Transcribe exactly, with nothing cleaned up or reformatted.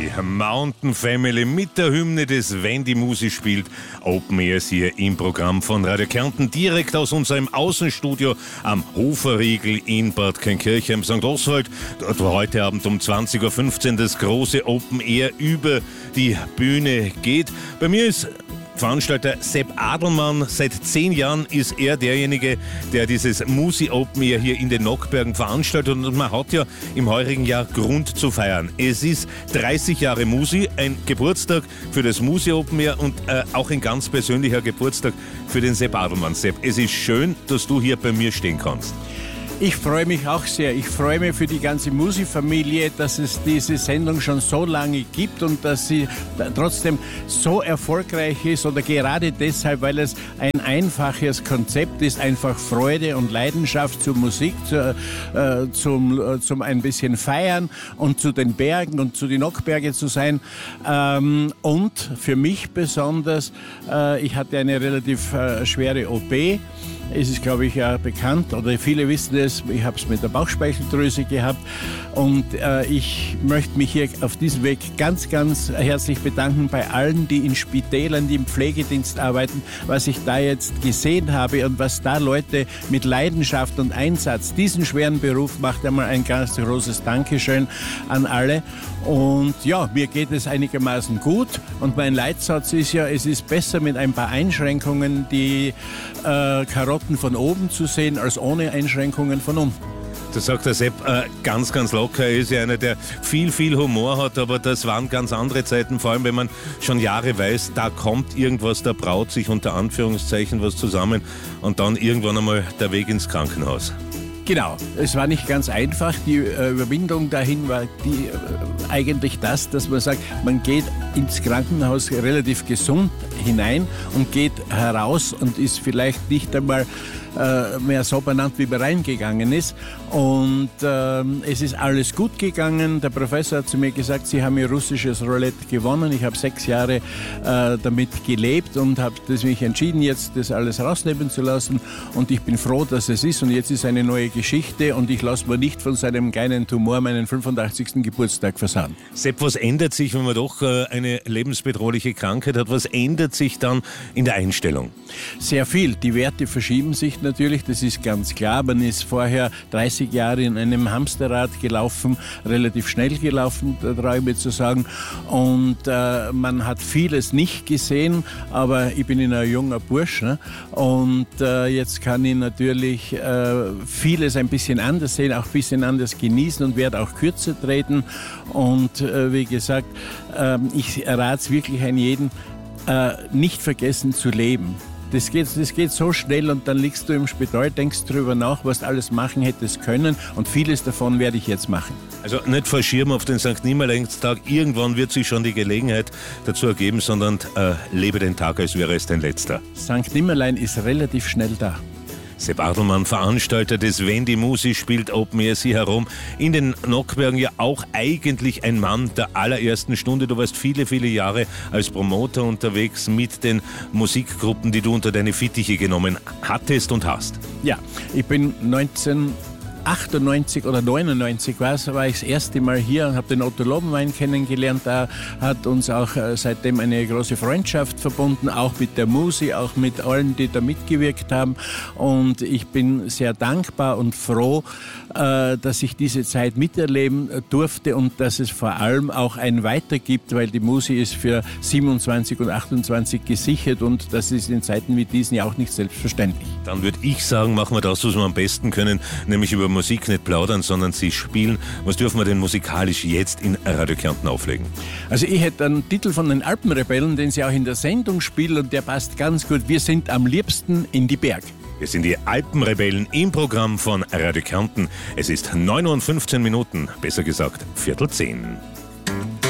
Die Mountain Family mit der Hymne des Wenn die Musik spielt. Open Airs hier im Programm von Radio Kärnten, direkt aus unserem Außenstudio am Hoferriegel in Bad Kölnkirchen, Sankt Oswald. Dort wo heute Abend um zwanzig Uhr fünfzehn das große Open Air über die Bühne geht. Bei mir ist Veranstalter Sepp Adelmann. Seit zehn Jahren ist er derjenige, der dieses Musi Open Air hier in den Nockbergen veranstaltet, und man hat ja im heurigen Jahr Grund zu feiern. Es ist dreißig Jahre Musi, ein Geburtstag für das Musi Open Air und äh, auch ein ganz persönlicher Geburtstag für den Sepp Adelmann. Sepp, es ist schön, dass du hier bei mir stehen kannst. Ich freue mich auch sehr. Ich freue mich für die ganze Musi-Familie, dass es diese Sendung schon so lange gibt und dass sie trotzdem so erfolgreich ist, oder gerade deshalb, weil es ein einfaches Konzept ist, einfach Freude und Leidenschaft zur Musik, zu, äh, zum, äh, zum ein bisschen Feiern und zu den Bergen und zu den Nockberge zu sein. Ähm, und für mich besonders, äh, ich hatte eine relativ äh, schwere O P. Es ist, glaube ich, ja bekannt, oder viele wissen es, ich habe es mit der Bauchspeicheldrüse gehabt, und äh, ich möchte mich hier auf diesem Weg ganz, ganz herzlich bedanken bei allen, die in Spitälern, die im Pflegedienst arbeiten, was ich da jetzt gesehen habe und was da Leute mit Leidenschaft und Einsatz diesen schweren Beruf macht. Einmal ein ganz großes Dankeschön an alle. Und ja, mir geht es einigermaßen gut, und mein Leitsatz ist ja, es ist besser mit ein paar Einschränkungen die äh, Karotten von oben zu sehen, als ohne Einschränkungen von unten. Das sagt der Sepp äh, ganz, ganz locker. Er ist ja einer, der viel, viel Humor hat, aber das waren ganz andere Zeiten, vor allem wenn man schon Jahre weiß, da kommt irgendwas, da braut sich unter Anführungszeichen was zusammen, und dann irgendwann einmal der Weg ins Krankenhaus. Genau, es war nicht ganz einfach. Die äh, Überwindung dahin war die, äh, eigentlich das, dass man sagt, man geht ins Krankenhaus relativ gesund hinein und geht heraus und ist vielleicht nicht einmal äh, mehr so benannt, wie man reingegangen ist. Und äh, es ist alles gut gegangen. Der Professor hat zu mir gesagt, Sie haben Ihr russisches Roulette gewonnen. Ich habe sechs Jahre äh, damit gelebt und habe mich entschieden, jetzt das alles rausnehmen zu lassen. Und ich bin froh, dass es ist. Und jetzt ist eine neue Geschichte, und ich lasse mir nicht von seinem kleinen Tumor meinen fünfundachtzigsten Geburtstag versagen. Sepp, was ändert sich, wenn man doch äh, eine lebensbedrohliche Krankheit hat? Was ändert sich dann in der Einstellung? Sehr viel. Die Werte verschieben sich natürlich, das ist ganz klar. Man ist vorher dreißig Jahre in einem Hamsterrad gelaufen, relativ schnell gelaufen, traue ich mir zu sagen. Und äh, man hat vieles nicht gesehen, aber ich bin ein junger Bursch, ne? Und äh, jetzt kann ich natürlich äh, vieles ein bisschen anders sehen, auch ein bisschen anders genießen und werde auch kürzer treten. Und äh, wie gesagt, äh, ich rate es wirklich an jeden, äh, nicht vergessen zu leben. Das geht, das geht so schnell, und dann liegst du im Spital, denkst drüber nach, was du alles machen hättest können, und vieles davon werde ich jetzt machen. Also nicht verschirmen auf den Sankt Nimmerleinstag, irgendwann wird sich schon die Gelegenheit dazu ergeben, sondern äh, lebe den Tag, als wäre es dein letzter. Sankt Nimmerlein ist relativ schnell da. Sepp Adelmann, Veranstalter des Wenn die Musik spielt Open Air hier herum. In den Nockbergen ja auch eigentlich ein Mann der allerersten Stunde. Du warst viele, viele Jahre als Promoter unterwegs mit den Musikgruppen, die du unter deine Fittiche genommen hattest und hast. Ja, ich bin neunzehnhundertachtundneunzig oder neunundneunzig war es, war ich das erste Mal hier und habe den Otto Lobenwein kennengelernt. Da hat uns auch äh, seitdem eine große Freundschaft verbunden, auch mit der Musi, auch mit allen, die da mitgewirkt haben. Und ich bin sehr dankbar und froh, äh, dass ich diese Zeit miterleben durfte, und dass es vor allem auch ein Weiter gibt, weil die Musi ist für siebenundzwanzig und achtundzwanzig gesichert, und das ist in Zeiten wie diesen ja auch nicht selbstverständlich. Dann würde ich sagen, machen wir das, was wir am besten können, nämlich über Musik nicht plaudern, sondern sie spielen. Was dürfen wir denn musikalisch jetzt in Radio Kärnten auflegen? Also ich hätte einen Titel von den Alpenrebellen, den sie auch in der Sendung spielen, und der passt ganz gut. Wir sind am liebsten in die Berg. Wir sind die Alpenrebellen im Programm von Radio Kärnten. Es ist neun Uhr und fünfzehn Minuten, besser gesagt Viertel zehn.